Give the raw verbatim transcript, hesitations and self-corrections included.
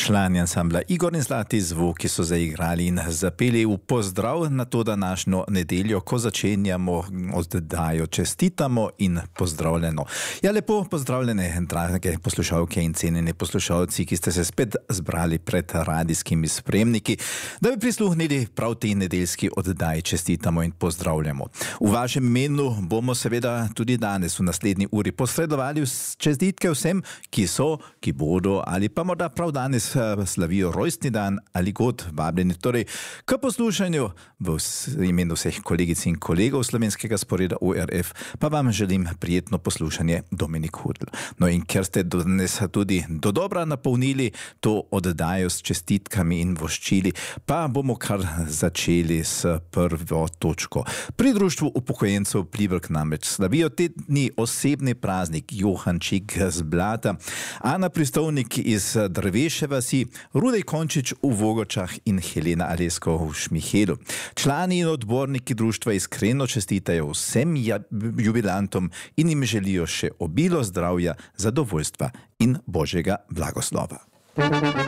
Člani ansambla Igor in Zlati zvuki so zaigrali in zapeli v pozdrav na to današnjo nedeljo, ko začenjamo oddajo Čestitamo in pozdravljeno. Ja, lepo pozdravljene, drage poslušalke in cenjeni poslušalci, ki ste se spet zbrali pred radijskimi spremniki, da bi prisluhnili prav tej nedeljski oddaji Čestitamo in pozdravljamo. V vašem imenu bomo seveda tudi danes v naslednji uri posredovali čestitke vsem, ki so, ki bodo ali pa morda prav danes slavijo rojstni dan ali god vabljeni. Torej, k poslušanju v imenu vseh kolegic in kolegov slovenskega sporeda O R F pa vam želim prijetno poslušanje, Dominik Hudl. No in ker ste danes tudi do dobra napolnili to oddajo s čestitkami in voščili, pa bomo kar začeli s prvo točko. Pri društvu upokojencev Pliberk namreč slavijo te dni osebni praznik Johančik z Blata, Ana Pristovnik iz Drveševa si, Rudej Končič v Vogočah in Helena Alesko v Šmihelu. Člani in odborniki društva iskreno čestitajo vsem jubilantom in jim želijo še obilo zdravja, zadovoljstva in Božjega blagoslova.